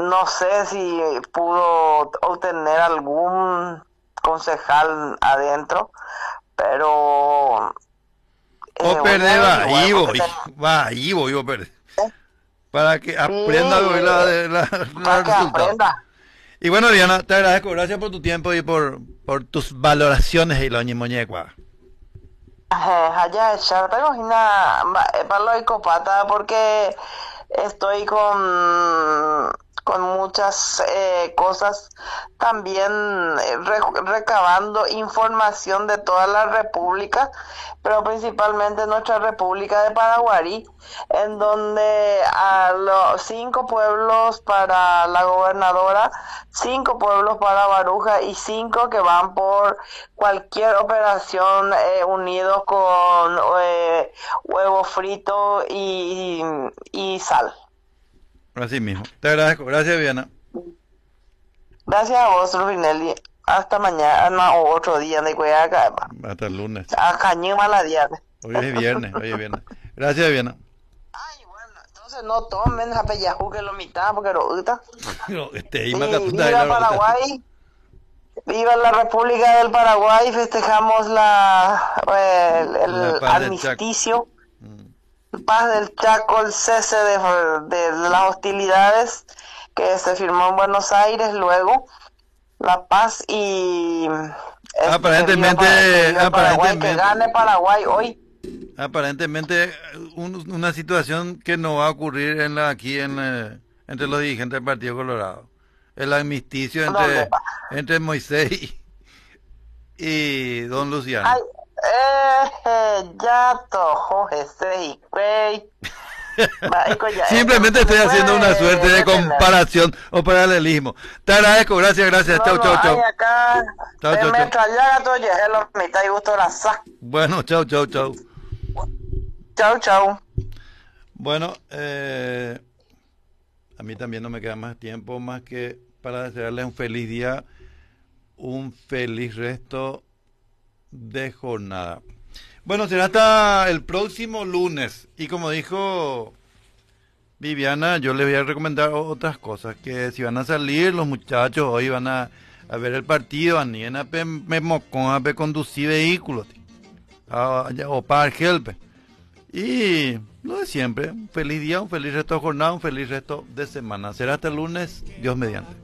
no sé si pudo obtener algún concejal adentro, pero O voy a perder va, averiguar Ivo, porque va, Ivo, Ivo, perder. Para que sí, aprenda a ver para los que resultados. aprenda. Y bueno, Diana, te agradezco. Gracias por tu tiempo y por tus valoraciones y lo ñimoñecua. Allá echar para lo copata porque estoy con muchas cosas también recabando información de toda la república, pero principalmente nuestra república de Paraguay, en donde a los 5 pueblos para la gobernadora, 5 pueblos para Baruja y 5 que van por cualquier operación unidos con huevo frito y sal. Así mismo. Te agradezco. Gracias, Diana. Gracias a vos, Rubinelli. Hasta mañana o otro día de Cueaca. Hasta el lunes. Acá la diana. Hoy es viernes, hoy es viernes. Gracias, Diana. Ay, bueno, entonces no tomen japeyajú que lo mitad porque lo gusta. Y Y Macatuta de viva la rota. Paraguay, viva la República del Paraguay, festejamos La el paz del Chaco. armisticio, Mm. paz del Chaco, el cese de las hostilidades que se firmó en Buenos Aires, luego la paz y Aparentemente, que viva Paraguay, que aparentemente, gane Paraguay hoy. aparentemente una situación que no va a ocurrir aquí entre los dirigentes del Partido Colorado. El armisticio ¿Dónde? entre Moisés y don Luciano. Ay, ya tojo ese y güey. Simplemente Se estoy haciendo una puede suerte de detener. comparación o paralelismo. Te agradezco, gracias, gracias. No, Chau, no, chau, hay chau. acá Chau, en chau, chau. Metralla, todo es lo mitad y gusto la sa. Bueno, chau, chau, chau. Chau, chau. Bueno, a mí también no me queda más tiempo más que para desearles un feliz día, un feliz resto de jornada. Bueno, será hasta el próximo lunes. Y como dijo Viviana, yo les voy a recomendar otras cosas. Que si van a salir los muchachos, hoy van a ver el partido, a ni en a conducir vehículos. O para help. Y lo de siempre, un feliz día, un feliz resto de jornada, un feliz resto de semana. Será hasta el lunes, Dios mediante.